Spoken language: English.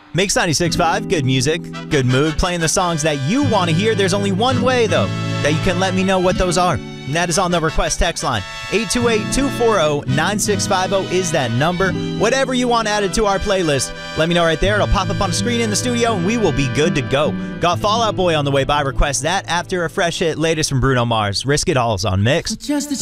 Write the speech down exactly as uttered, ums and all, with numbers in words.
Mix ninety-six point five, good music, good mood, playing the songs that you want to hear. There's only one way, though, that you can let me know what those are. And that is on the request text line. eight two eight, two four zero, nine six five zero is that number. Whatever you want added to our playlist, let me know right there. It'll pop up on the screen in the studio, and we will be good to go. Got Fall Out Boy on the way by. Request that after a fresh hit, latest from Bruno Mars. Risk It All's on Mix. Just